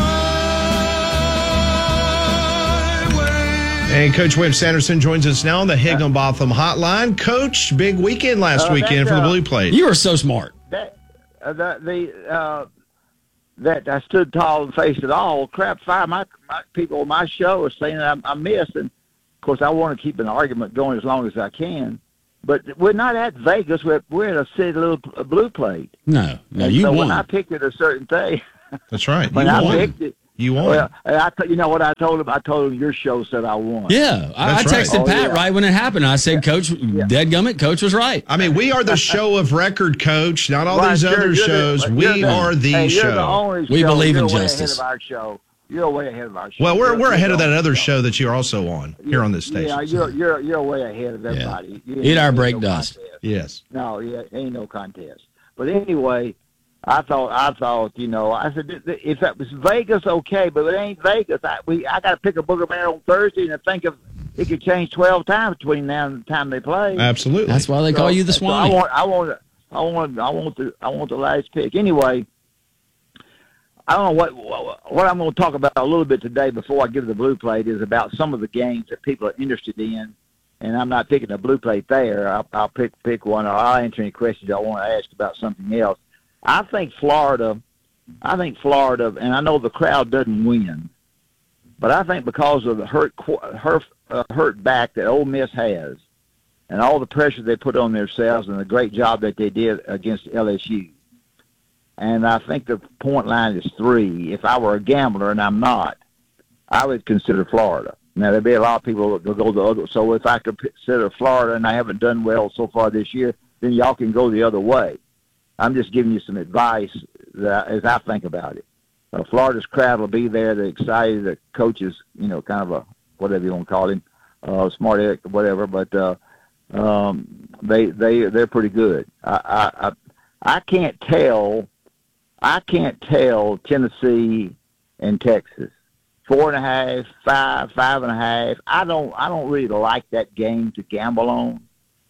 did it my way. And Coach Wimp Sanderson joins us now on the Higginbotham Hotline. Coach, big weekend last Uh, weekend that, for the uh, Blue Plate. You are so smart. That uh, the, the uh, that I stood tall and faced it all. Crap, five my, my people on my show are saying that I, I missed, and of course I want to keep an argument going as long as I can. But we're not at Vegas. We're we're at a city little Blue Plate. No, no, And you so won. when I picked it a certain day, That's right. when you I won. picked it, You won. well, I t- you know what I told him? I told him your show said I won. Yeah, I, I That's right. texted Oh, Pat yeah. right when it happened. I said, Coach, deadgummit, Coach was right. I mean, we are the show of record, Coach, not all Right, these you're- other you're the- shows. you're we the- are the hey, you're show. the only We show. believe in You're way justice. Ahead of our show. You're way ahead of our show. Well, we're You're- we're you're ahead of the that only other show that you're also on here on this station. Yeah, you're you're you're way ahead of everybody. You- Eat our ain't break no dust. contest. Yes. No, yeah, ain't no contest. But anyway, I thought I thought you know I said th- th- if that was Vegas, okay, but it ain't Vegas. I we I got to pick a booger bear on Thursday and think of it could change twelve times between now and the time they play. Absolutely. That's why they call you the So Swanee. I want I want I want I want the I want the last pick anyway. I don't know what what I'm going to talk about a little bit today before I give the Blue Plate is about some of the games that people are interested in, and I'm not picking the Blue Plate there. I'll, I'll pick pick one, or I'll answer any questions I want to ask about something else. I think Florida, I think Florida, and I know the crowd doesn't win, but I think because of the hurt hurt uh, hurt back that Ole Miss has, and all the pressure they put on themselves, and the great job that they did against L S U. And I think the point line is three. If I were a gambler, and I'm not, I would consider Florida. Now, there'd be a lot of people that will go the other. So if I could consider Florida, and I haven't done well so far this year, then y'all can go the other way. I'm just giving you some advice that, as I think about it. Uh, Florida's crowd will be there. They're excited. The coach is, you know, kind of a, whatever you want to call him, uh, smart aleck, whatever. But uh, um, they they they're pretty good. I I I, I can't tell. I can't tell Tennessee and Texas. Four and a half, five, five and a half. I don't I don't really like that game to gamble on.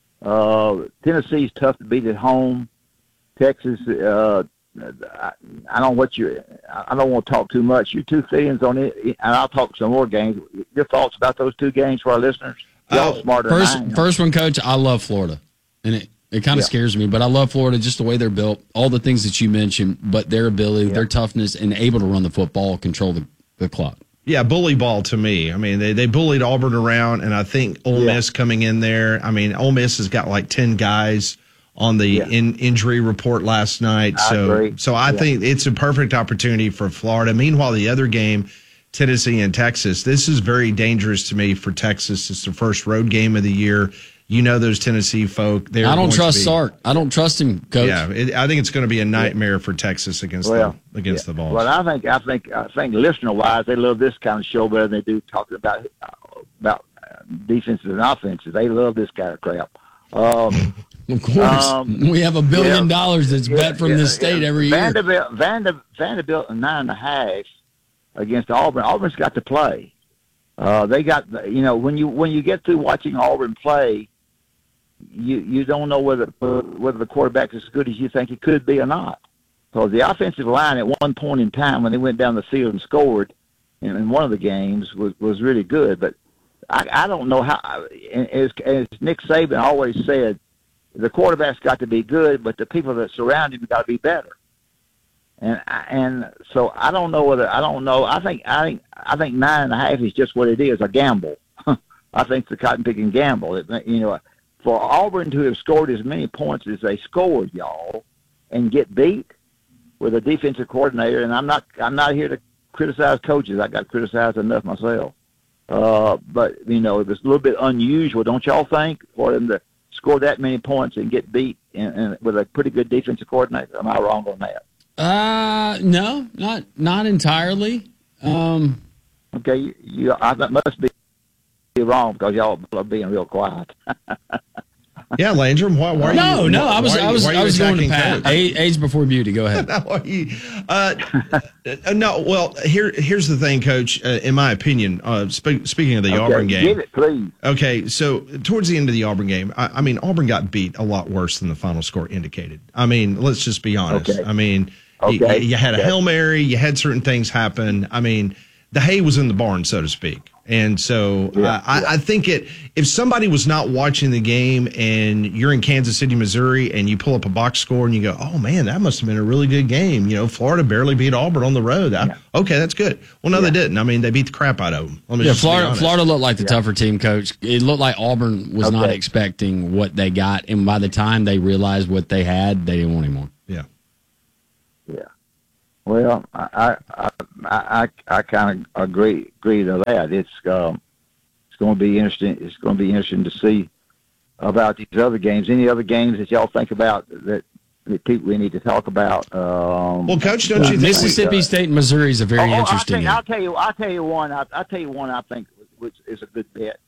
Uh, Tennessee's tough to beat at home. Texas, uh, I, I don't know what you. I don't want to talk too much. Your two feelings on it, and I'll talk some more games. Your thoughts about those two games for our listeners? Y'all Oh, smarter first, than I am. first one, Coach, I love Florida. And it, it kind of Yeah. scares me, but I love Florida, just the way they're built, all the things that you mentioned, but their ability, their toughness, and able to run the football, control the, the clock. Yeah, bully ball to me. I mean, they, they bullied Auburn around, and I think Ole Yeah. Miss coming in there. I mean, Ole Miss has got like ten guys on the in, injury report last night. I so, agree. so I Yeah. think it's a perfect opportunity for Florida. Meanwhile, the other game, Tennessee and Texas, this is very dangerous to me for Texas. It's the first road game of the year. You know those Tennessee folk. They're I don't going to trust be- Sark. I don't trust him, Coach. Yeah, it, I think it's going to be a nightmare for Texas against Well, the against the Vols. Well, I think I think I think listener wise, they love this kind of show better than they do talking about uh, about uh, defenses and offenses. They love this kind of crap. Um, of course, um, we have a billion yeah, dollars that's yeah, bet from yeah, this state yeah. every Vanderbilt, year. Vanderbilt, Vanderbilt, a nine and a half against Auburn. Auburn's got to play. Uh, they got, you know, when you when you get through watching Auburn play, you you don't know whether whether the quarterback is as good as you think he could be or not. So the offensive line at one point in time when they went down the field and scored in, in one of the games was, was really good. But I, I don't know how, as, as Nick Saban always said, the quarterback's got to be good, but the people that surround him got to be better. And and so I don't know whether I don't know. I think I think I think nine and a half is just what it is, a gamble. I think it's a cotton picking gamble. It, you know, for Auburn to have scored as many points as they scored, y'all, and get beat with a defensive coordinator. And I'm not I'm not here to criticize coaches. I got criticized enough myself. Uh, but you know, it was a little bit unusual, don't y'all think, for them to score that many points and get beat in, in, with a pretty good defensive coordinator? Am I wrong on that? Uh, no, not not entirely. Um, okay, you, you I that must be wrong because y'all are being real quiet. Yeah, Landrum, why, why are no, you? No, no, I was, you, I was, I was going to Pat. Age before beauty. Go ahead. no, you, uh, no, well, here, here's the thing, Coach. Uh, in my opinion, uh, spe- speaking of the okay, Auburn game, give it, please. Okay, so towards the end of the Auburn game, I, I mean, Auburn got beat a lot worse than the final score indicated. I mean, let's just be honest. Okay. I mean, okay. you, you had a okay. Hail Mary, you had certain things happen. I mean, the hay was in the barn, so to speak. And so yeah, uh, I, yeah. I think it. If somebody was not watching the game and you're in Kansas City, Missouri, and you pull up a box score and you go, "Oh man, that must have been a really good game." You know, Florida barely beat Auburn on the road. I, yeah. Okay, that's good. Well, no, yeah. they didn't. I mean, they beat the crap out of them. Let me yeah, just Florida. Florida looked like the yeah. tougher team, Coach. It looked like Auburn was okay. not expecting what they got, and by the time they realized what they had, they didn't want anymore. Yeah. Yeah. Well, I I I I, I kind of agree agree to that. It's um, it's going to be interesting. It's going to be interesting to see about these other games. Any other games that y'all think about that, that people we need to talk about? Um, well, Coach, don't you think Mississippi uh, State and Missouri is a very oh, interesting I'll, game. I'll tell you. I'll tell you one. I, I'll tell you one. I think which is a good bet.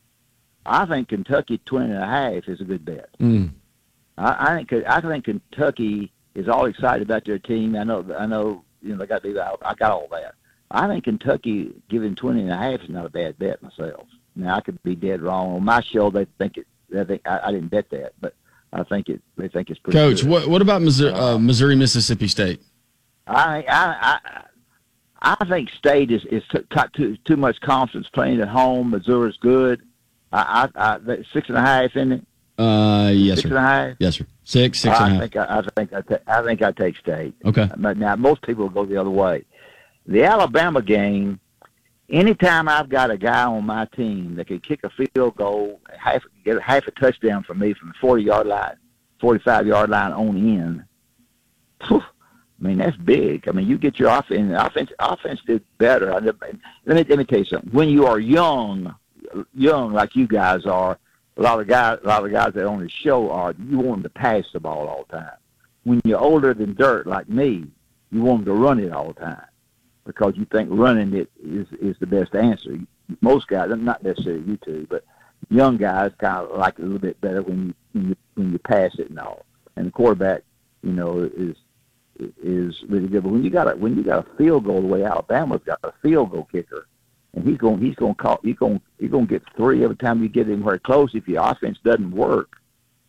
I think Kentucky twenty and a half is a good bet. Mm. I, I think I think Kentucky is all excited about their team. I know, I know, you know, they got to do that. I got all that. I think Kentucky giving twenty and a half is not a bad bet myself. Now I could be dead wrong. On my show, they think it. They think I, I didn't bet that, but I think it. They think it's pretty. Coach, good. what what about Missouri, uh, Missouri, Mississippi State? I I I, I think State is is got too too much confidence playing at home. Missouri's good. I I, I six and a half, isn't it? Uh, yes, six sir. and a half? Yes, sir. Six, six I and a half. think I, I think I, ta- I think I take State. Okay. But now most people go the other way. The Alabama game. Anytime I've got a guy on my team that can kick a field goal, half get half a touchdown for me from the forty yard line, forty five yard line on in. Whew, I mean that's big. I mean you get your offense. Offense offense did better. I, let me let me tell you something. When you are young, young like you guys are. A lot of guys, a lot of guys that on the show are, you want them to pass the ball all the time. When you're older than dirt like me, you want them to run it all the time because you think running it is, is the best answer. Most guys, not necessarily you two, but young guys kind of like it a little bit better when you, when you, when you pass it and all. And the quarterback, you know, is, is really good. But when you got a, when you got a field goal the way Alabama's got a field goal kicker, and he's going, he's going to call, he's going, he's going to get three every time you get him very close. If your offense doesn't work,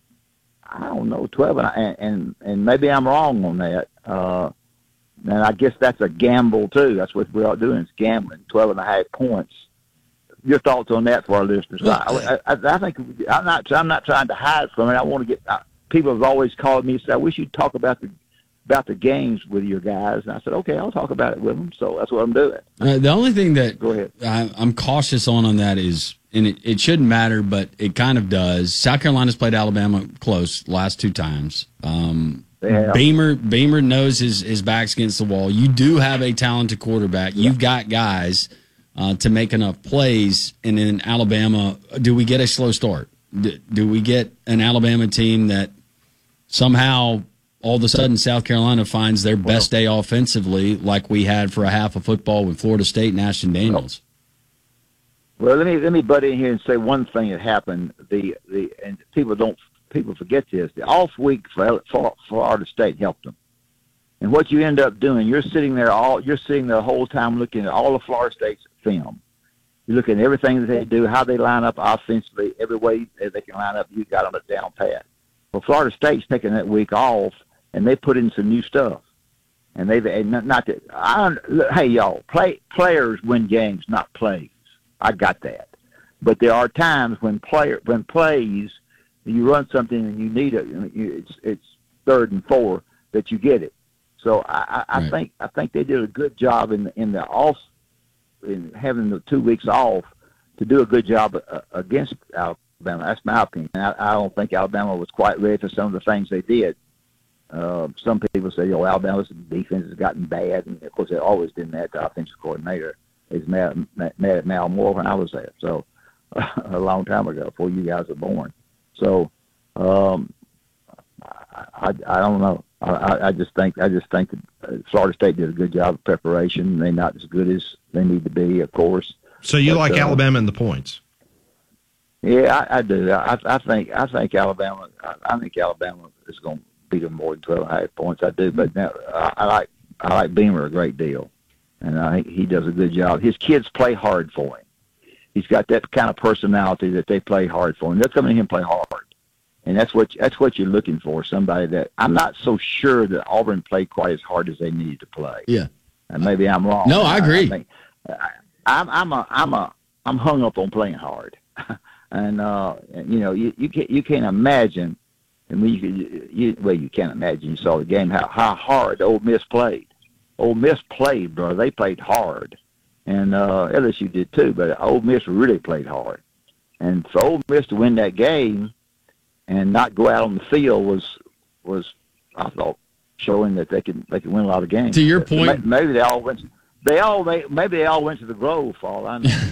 I don't know, twelve, and and and, and maybe I'm wrong on that. Uh, and I guess that's a gamble too. That's what we're all doing is gambling. Twelve and a half points. Your thoughts on that for our listeners? I, I, I think I'm not, I'm not trying to hide from it. I want to get. I, people have always called me and said, "I wish you'd talk about the." about the games with your guys. And I said, okay, I'll talk about it with them. So that's what I'm doing. Uh, the only thing that Go ahead. I, I'm cautious on on that is, and it, it shouldn't matter, but it kind of does. South Carolina's played Alabama close last two times. Um, Beamer Beamer knows his, his back's against the wall. You do have a talented quarterback. You've got guys uh, to make enough plays. And in Alabama, do we get a slow start? Do, do we get an Alabama team that somehow – all of a sudden South Carolina finds their best day offensively like we had for a half of football with Florida State and Ashton Daniels? Well, let me let me butt in here and say one thing that happened. The the and people don't people forget this. The off week for, for Florida State helped them. And what you end up doing, you're sitting there all you're sitting there the whole time looking at all of Florida State's film. You're looking at everything that they do, how they line up offensively, every way they can line up. You got them down pat. Well, Florida State's taking that week off, and they put in some new stuff. And they've and not, not that. I, hey, y'all, play players win games, not plays. I got that. But there are times when player when plays, you run something and you need it. It's it's third and four that you get it. So I, I Right. think I think they did a good job in the, in the off in having the two weeks off to do a good job uh, against Alabama. That's my opinion. I, I don't think Alabama was quite ready for some of the things they did. Uh, some people say, "Oh, Alabama's defense has gotten bad," and of course they've always been that. The offensive coordinator is mad, mad, mad at Mal Moore when I was there, so a long time ago, before you guys were born. So um, I, I, I don't know. I, I just think I just think that Florida State did a good job of preparation. They're not as good as they need to be, of course. So you But, like uh, Alabama in the points? Yeah, I, I do. I, I think I think Alabama. I, I think Alabama is going to beat them more than twelve and a half points. I do, but now, I, I like I like Beamer a great deal, and I think he does a good job. His kids play hard for him. He's got that kind of personality that they play hard for him. They're coming to him play hard. And that's what that's what you're looking for. Somebody that I'm not so sure that Auburn played quite as hard as they needed to play. Yeah, and maybe I'm wrong. No, I agree. I think, I, I'm I'm a I'm a I'm hung up on playing hard, and uh, you know you you can't you can't imagine. And when you, you well you can't imagine. You saw the game how how hard Ole Miss played. Ole Miss played, bro. They played hard, and uh, L S U did too. But Ole Miss really played hard, and for Ole Miss to win that game and not go out on the field was was I thought showing that they could they could win a lot of games. To your But point- maybe they all went. They all maybe they all went to the Grove. For all I know.